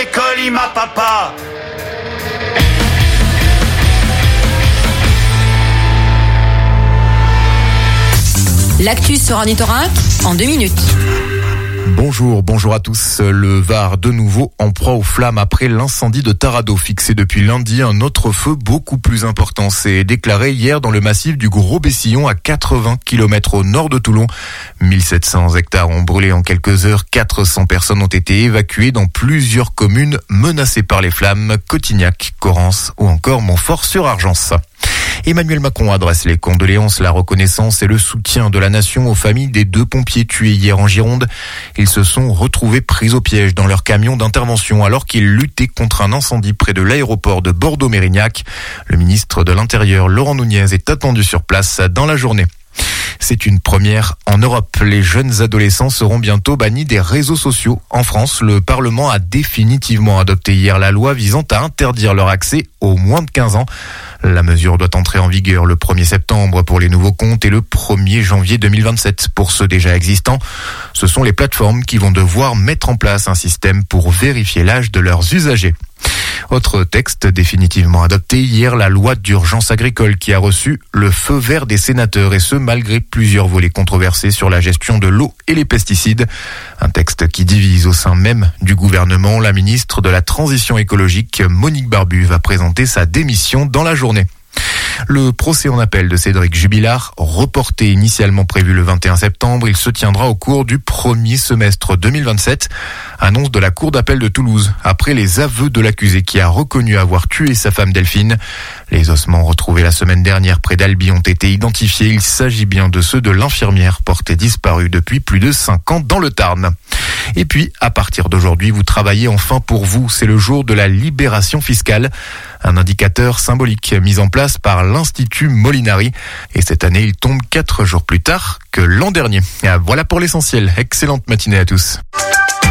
l'école, il m'a papa. L'actu sur Ornithorynque en 2 minutes. Bonjour à tous. Le Var de nouveau en proie aux flammes après l'incendie de Tarado fixé depuis lundi. Un autre feu beaucoup plus important s'est déclaré hier dans le massif du Gros-Bessillon à 80 km au nord de Toulon. 1700 hectares ont brûlé en quelques heures. 400 personnes ont été évacuées dans plusieurs communes menacées par les flammes. Cotignac, Correns ou encore Montfort-sur-Argence. Emmanuel Macron adresse les condoléances, la reconnaissance et le soutien de la nation aux familles des 2 pompiers tués hier en Gironde. Ils se sont retrouvés pris au piège dans leur camion d'intervention alors qu'ils luttaient contre un incendie près de l'aéroport de Bordeaux-Mérignac. Le ministre de l'Intérieur, Laurent Nunez, est attendu sur place dans la journée. C'est une première en Europe. Les jeunes adolescents seront bientôt bannis des réseaux sociaux. En France, le Parlement a définitivement adopté hier la loi visant à interdire leur accès aux moins de 15 ans. La mesure doit entrer en vigueur le 1er septembre pour les nouveaux comptes et le 1er janvier 2027 pour ceux déjà existants. Ce sont les plateformes qui vont devoir mettre en place un système pour vérifier l'âge de leurs usagers. Autre texte définitivement adopté hier, la loi d'urgence agricole qui a reçu le feu vert des sénateurs et ce malgré plusieurs volets controversés sur la gestion de l'eau et les pesticides. Un texte qui divise au sein même du gouvernement. La ministre de la Transition écologique, Monique Barbu, va présenter sa démission dans la journée. Le procès en appel de Cédric Jubilard, reporté initialement prévu le 21 septembre, il se tiendra au cours du premier semestre 2027. Annonce de la Cour d'appel de Toulouse, après les aveux de l'accusé qui a reconnu avoir tué sa femme Delphine. Les ossements retrouvés la semaine dernière près d'Albi ont été identifiés. Il s'agit bien de ceux de l'infirmière portée disparue depuis plus de 5 ans dans le Tarn. Et puis, à partir d'aujourd'hui, vous travaillez enfin pour vous. C'est le jour de la libération fiscale. Un indicateur symbolique mis en place par l'Institut Molinari. Et cette année, il tombe 4 jours plus tard que l'an dernier. Et voilà pour l'essentiel. Excellente matinée à tous.